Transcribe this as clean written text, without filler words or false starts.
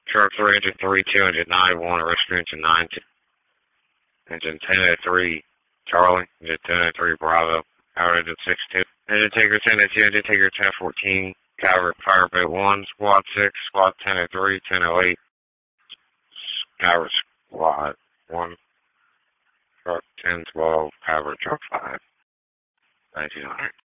Truck 3, engine 3, 2, engine 9, 1, rescue engine 9, engine 1003, Charlie, engine 1003, Bravo, power engine 6-2, engine taker 1002, engine taker 1014, Calvert Fire Pit 1, Squad 6, Squad 1003, 1008, Calvert Squad 1, Truck 1012, Calvert Truck 5, 1900.